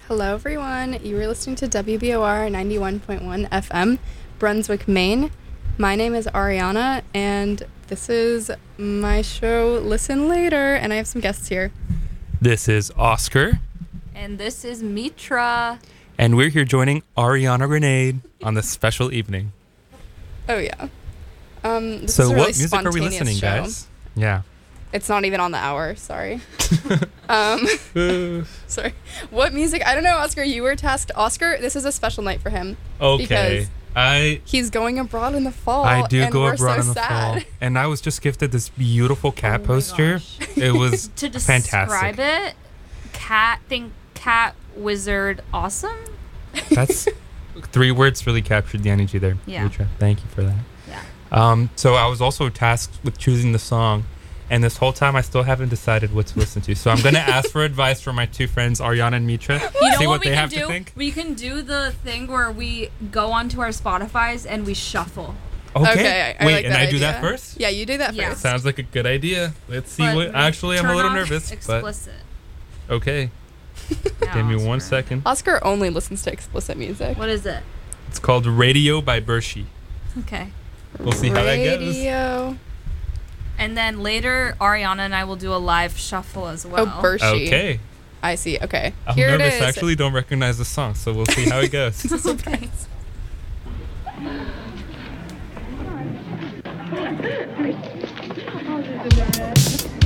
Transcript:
Hello, everyone. You are listening to WBOR 91.1 FM, Brunswick, Maine. My name is Ariana, and this is my show, Listen Later, and I have some guests here. This is Oscar. And this is Mitra. And we're here joining Ariana Grenade on this special evening. Oh, yeah. This So is a really what music are we spontaneous listening, show. guys? Yeah. It's not even on the hour, sorry. Sorry. What music? I don't know, Oscar. You were tasked. Oscar, this is a special night for him. Okay. Because he's going abroad in the fall. I do and go we're abroad so in the sad. fall. And I was just gifted this beautiful cat poster. It was To fantastic. describe it, cat wizard awesome. That's 3 words really captured the energy there. Yeah. Mitra. Thank you for that. Yeah. So I was also tasked with choosing the song. And this whole time, I still haven't decided what to listen to. So I'm going to ask for advice from my 2 friends, Ariana and Mitra. You know see what they we have can to do? think. We can do the thing where we go onto our Spotifys and we shuffle. Okay, I Wait, like and that I do that idea. first? Yeah, you do that Yeah. first. Sounds like a good idea. Let's see But what. Actually, I'm a turn little off nervous. Explicit. But okay. Now, Give me Oscar. 1 second. Oscar only listens to explicit music. What is it? It's called Radio by Bershi. Okay. We'll see how that goes. Radio. And then later, Ariana and I will do a live shuffle as well. Oh, Bershi. Okay. I see. Okay. I'm Here nervous. it is. Actually, don't recognize the song, so we'll see how it goes. Okay.